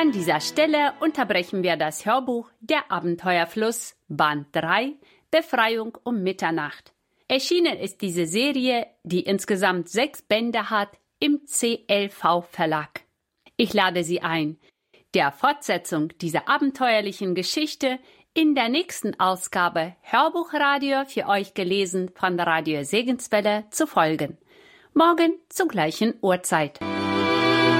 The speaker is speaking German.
An dieser Stelle unterbrechen wir das Hörbuch Der Abenteuerfluss, Band 3, Befreiung um Mitternacht. Erschienen ist diese Serie, die insgesamt 6 Bände hat, im CLV-Verlag. Ich lade Sie ein, der Fortsetzung dieser abenteuerlichen Geschichte in der nächsten Ausgabe Hörbuchradio für euch gelesen von Radio Segenswelle zu folgen. Morgen zur gleichen Uhrzeit.